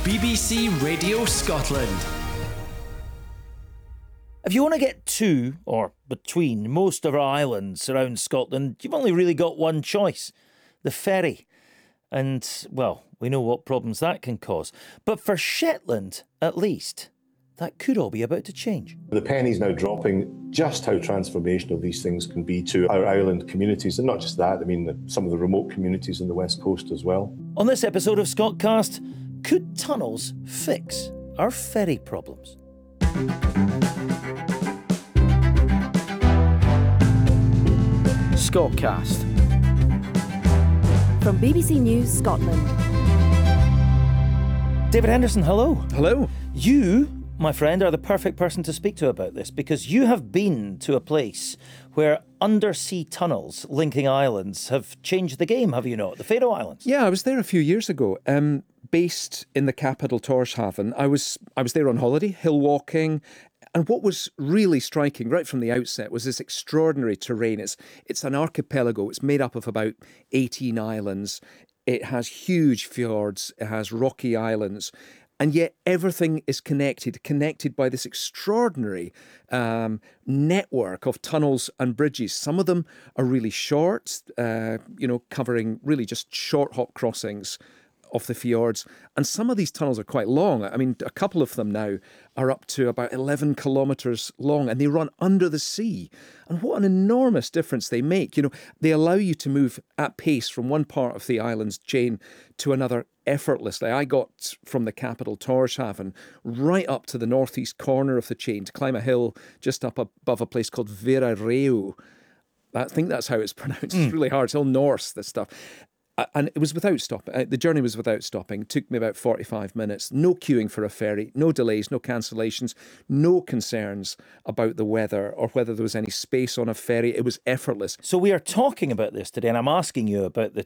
BBC Radio Scotland. If you want to get to, or between, most of our islands around Scotland, you've only really got one choice: the ferry. And, well, we know what problems that can cause. But for Shetland, at least, that could all be about to change. The penny's now dropping just how transformational these things can be to our island communities. And not just that, I mean, some of the remote communities on the West Coast as well. On this episode of Scotcast, could tunnels fix our ferry problems? Scotcast. From BBC News Scotland. David Henderson, hello. Hello. You, my friend, are the perfect person to speak to about this because you have been to a place where undersea tunnels linking islands have changed the game, have you not? The Faroe Islands. Yeah, I was there a few years ago. Based in the capital, Tórshavn. I was there on holiday, hill walking. And what was really striking right from the outset was this extraordinary terrain. It's an archipelago. It's made up of about 18 islands. It has huge fjords. It has rocky islands. And yet everything is connected by this extraordinary network of tunnels and bridges. Some of them are really short, covering really just short hop crossings of the fjords. And some of these tunnels are quite long. I mean, a couple of them now are up to about 11 kilometres long, and they run under the sea. And what an enormous difference they make. You know, they allow you to move at pace from one part of the island's chain to another effortlessly. I got from the capital, Tórshavn, right up to the northeast corner of the chain to climb a hill just up above a place called Verareu. I think that's how it's pronounced. It's really hard. It's all Norse, this stuff. And it was without stopping. The journey was without stopping. It took me about 45 minutes. No queuing for a ferry, no delays, no cancellations, no concerns about the weather or whether there was any space on a ferry. It was effortless. So we are talking about this today, and I'm asking you about the